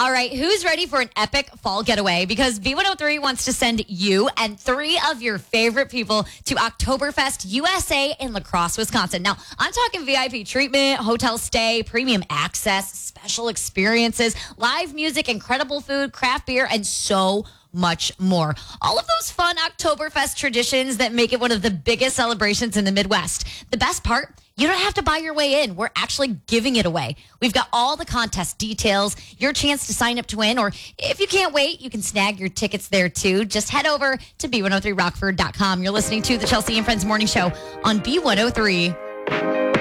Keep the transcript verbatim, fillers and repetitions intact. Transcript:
All right, who's ready for an epic fall getaway? Because B one oh three wants to send you and three of your favorite people to Oktoberfest U S A in La Crosse, Wisconsin. Now, I'm talking V I P treatment, hotel stay, premium access, special experiences, live music, incredible food, craft beer, and so much more. All of those fun Oktoberfest traditions that make it one of the biggest celebrations in the Midwest. The best part, you don't have to buy your way in. We're actually giving it away. We've got all the contest details, your chance to sign up to win, or if you can't wait, you can snag your tickets there too. Just head over to B one oh three rockford dot com. You're listening to the Chelsea and Friends Morning Show on B one oh three.